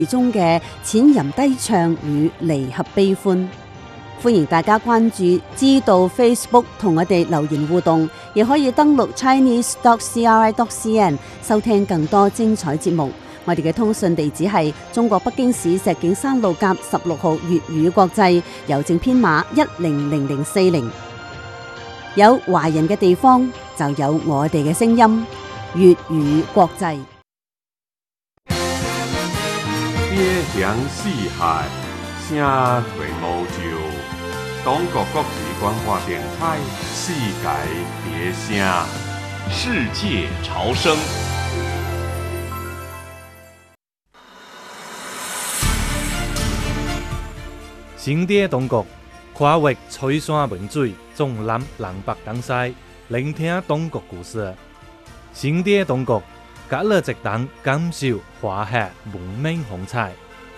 中嘅淺吟低唱與離合悲歡。歡迎大家關注知道 Facebook 同我哋留言互動，亦可以登錄 chinese.cri.cn 收聽更多精彩節目。我哋嘅通訊地址係中國北京市石景山路甲16號粵語國際，郵政編碼100040。有華人嘅地方就有我哋嘅聲音，粵語國際。 野鄉四海，聲隨無就。中國國際廣播電台，世界別聲， 世界潮聲。 新地中國跨越翠山文水，縱覽南北東西，聆聽中國故事。新地中國隔了一檔感受華夏文明風采。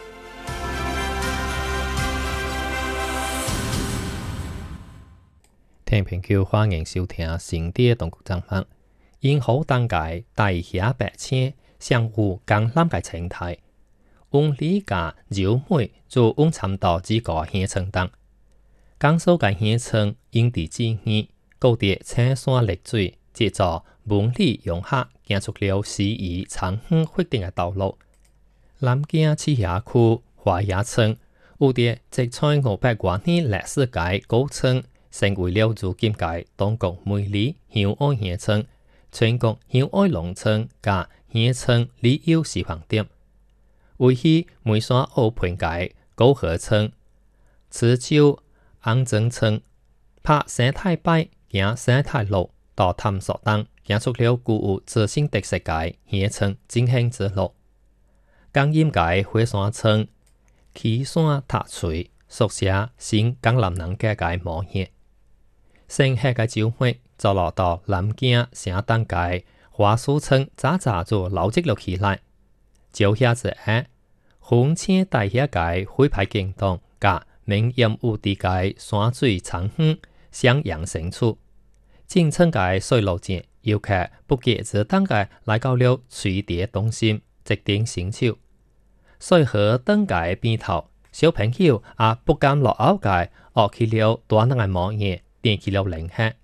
聽朋友歡迎收聽新地中國節目，因好當屆大俠白青，相互江南嘅生態，用理家柔美做用參到幾個現稱等，江蘇嘅現稱因地制宜，高啲青山綠水，藉助文理融合，建出了詩意長遠發展嘅道路。南京市辖區華野村有啲即在500多年歷史嘅古村，成為了如今嘅中國美麗鄉愛縣村、全國鄉愛農村加縣村旅遊示範點。位於梅山湖畔嘅高河村、池洲安正村，拍生態擺行生態路到探索等，行出了具有自身特色嘅縣村進行之路。江陰嘅火山村、岐山塔水，屬寫新江南人嘅模樣。盛夏嘅週末，就落到南京城東嘅華蘇村，早早就流積了起來。就遐子下，風車帶遐嘅灰牌景動，加明豔有地嘅山水長遠相映成處。進村嘅水路節，遊客不計自當嘅來到了水蝶中心，直頂成潮。水河燈嘅邊頭，小朋友也不敢落後嘅，學起了大人嘅模樣。電起了靈氣，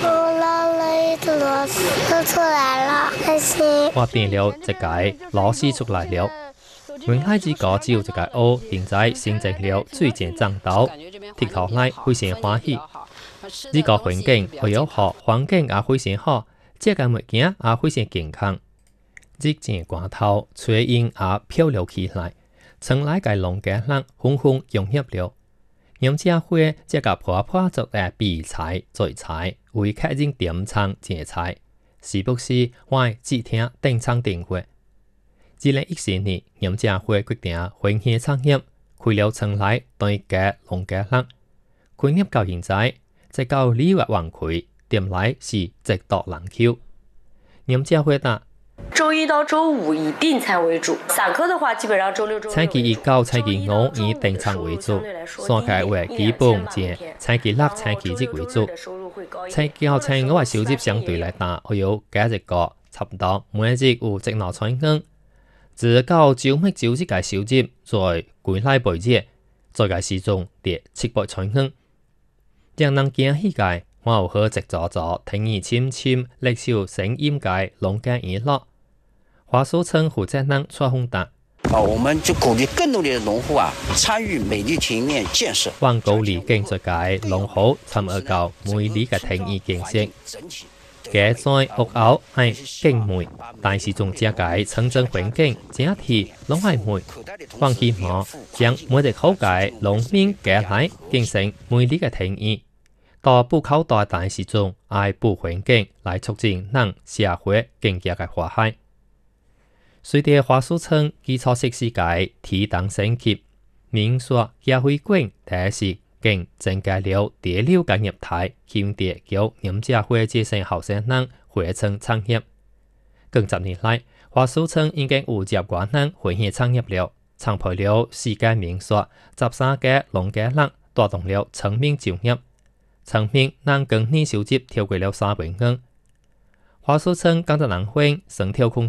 都出來了，開心。 我電了一個老師出來了，原來這個只有一個屋，現在形成了水晶漳道，鐵頭來非常歡喜。這個環境又有好，環境也非常好，這個物件也非常健康。日漸光透，水影也漂流起來，村內嘅農家人紛紛融入了。飲茶會這個婆婆做嘅備菜、做菜，為客人點餐借菜，時不時為只聽訂餐訂貨。2014年，飲茶會決定分縣創業，開了村內對嘅農家人。開業到現在，直到2月完開，店內是直到人口。飲茶會打。 周一到周五以訂餐為主，散客的話基本上周六、周日。 星期一到星期五以訂餐為主，三個為基本節，星期六、星期日為主。星期到星期五嘅收入相對來大，我有幾日個差不多每日有1鬧3元。自到週末週日嘅收入，在歸來背節，在個時鐘跌700元。讓人驚喜嘅，我有好直早早聽耳淺淺歷史聲音嘅農家娛樂。華蘇村負責人蔡宏達， 我們就鼓勵更多的農戶參與美麗庭院建設。 往鼓勵建築界農戶參與到美麗嘅庭院建設。嘅在屋後係景美，但是仲只個城鎮環境整體攏係美。我希望將每日好嘅農民嘅來建成美麗嘅庭院。到不靠大但是中愛保環境來促進人社會經濟嘅和諧。隨着華蘇村基礎設施嘅提檔升級，民宿協會館第時更增加了第6個業態，向地叫飲茶會接生後生人回村創業。近10年來，華蘇村已經有10多人回去創業了，創辦了4間民宿，13個農家人帶動了村民就業。村民人均年收入超過了3萬元。華蘇村工作人員升跳空達。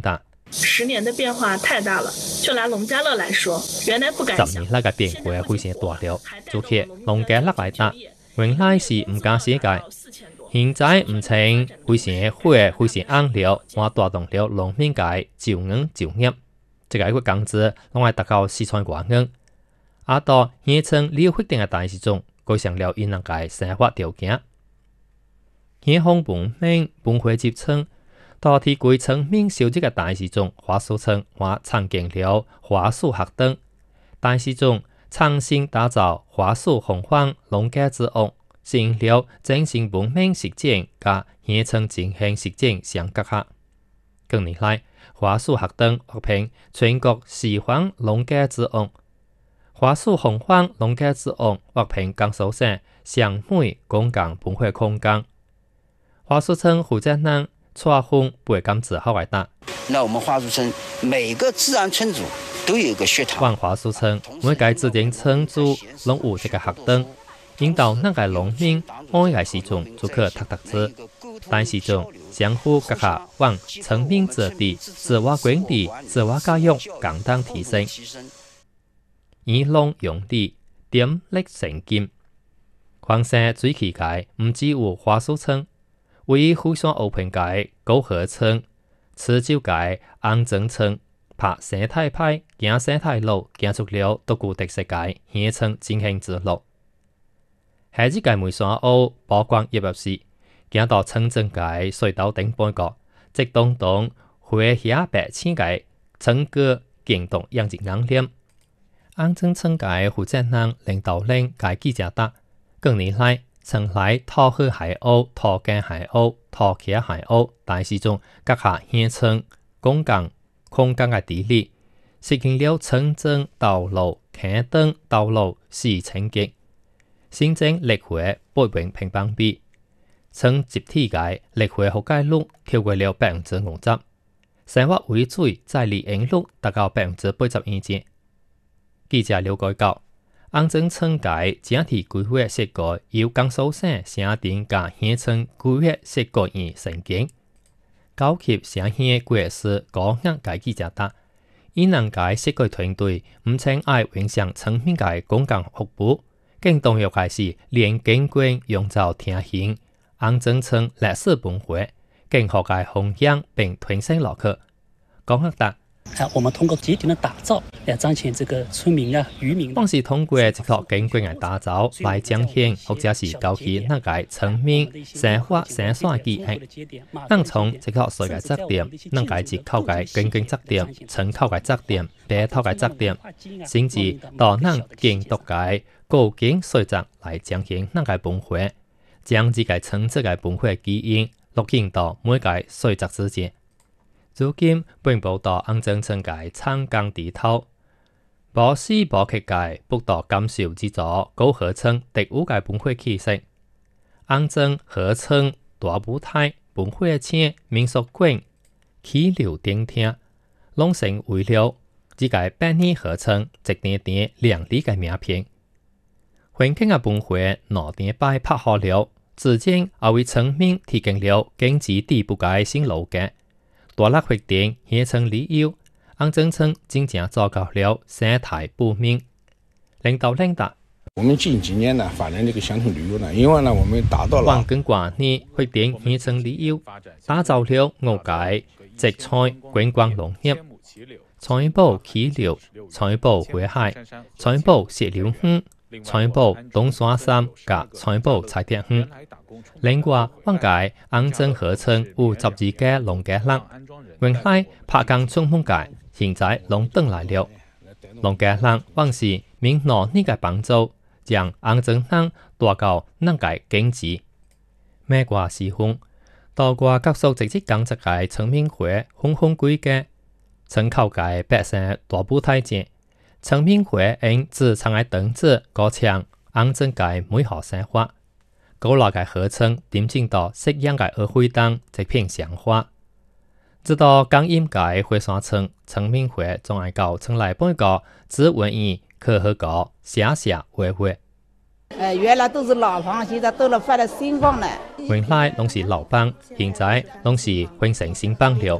10年的变化太大了，就拿农家乐来说，原来不敢 10年嘅變化非常大了，做起農家樂來打，原來是唔敢寫嘅，現在唔清非常火，非常硬了，我帶動了農民界就硬就業，這個工資攏係達到4,000多元。阿到縣城了決定嘅大時中，改善了因人嘅生活條件。縣方本命本會接稱，到提歸村民小職嘅大時中，華蘇村我參建了華蘇學堂。大時中重新打造華蘇紅坊農家之屋，實現了精神本命實踐加縣村進行實踐相結合。近年來，華蘇學堂獲評全國示範農家之屋。華蘇紅坊農家之屋獲評江蘇省上美公共本會空間。華蘇村負責人蔡峰背感自豪來答： 那我們華蘇村每個自然村組都有一個學堂。 華蘇村每個自然村組攏有這個學堂，引導那個農民愛嘅時中就可讀書，但是中相互結合，往村民子弟自我管理、自我教育共同提升。以農用地點力成金，黃山最期待唔只有華蘇村，位於富山湖畔界高河村、池洲界安正村、拍生態派行生態路，行出了獨具特色界縣村進行之路。下一屆梅山湖曝光入時，行到村鎮界隧道頂半角，即東東回下白千界村歌驚動樣子硬臉。安正村界負責人領導人界記者答：近年來，村內桃河海鷗、桃根海鷗、桃茄海鷗，大時中結合縣村公共空間嘅地理，實現了村鎮道路、坑燈道路4層級，新增綠化8平平方米，村集體界綠化覆蓋率超過了50%，生活污水再利用率達到80%以上。記者了解到，安正村界整體規劃設計由江蘇省省定加縣村規劃設計院承建，高級省縣規劃師高額界記者答：因能界設計團隊唔淨愛影響村民界公共服務，更重要嘅是連景觀營造聽行安正村歷史本會，更學界弘揚並推升落去。高額答。 我們通過節點的打造來彰顯這個村民啊、漁民。 當時通過這套景觀的打造來彰顯，或者是高級那個村民生活生產記憶。能從這套設計質點，能解決靠嘅景觀質點、村口嘅質點、地頭嘅質點，甚至到能建築嘅高景水質來彰顯那個本會，將這個村子嘅本會基因錄進到每個水質之間。如今並報到安正村界參江地頭，保市保客界北到感受之咗高河村第5個本會氣息。安正河村大舞台本會前民俗館、溪流頂廳，攏成為了這個8年河村一點點亮麗嘅名片。環境嘅本會腦點擺拍好了，至今也為村民提供了經濟地不嘅新路徑。大力發展縣村旅遊，安正村真正做到了生態保命。領導人答： 我們近幾年呢發展這個鄉村旅遊呢，因為呢我們達到了環境管理發展縣村旅遊，打造了5個植菜觀光農業，採保溪流、採保淮海、採保石榴園、採保東山山及採保柴田園。另外，往屆安正河村有12個農家樂，原來拍工充滿界，現在攏轉來了。農家樂往時民農呢個幫助，將安正鄉帶到能界經濟。每個時空，多個各屬直接講職嘅村民會紛紛歸家，村口界百姓大舞台前，村民會因自長嘅凳子過搶安正界美好生活。高樓嘅河村點進到適應嘅社會當一片祥化，直到江陰界火山村村民會總愛到村內半個只文藝可和個寫寫畫畫。 原來都是老房，現在都了換了新房了。 原來攏是老房，現在攏是換成新房了。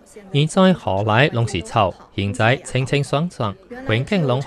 现在河内拢是草，现在清清爽爽，环境拢好。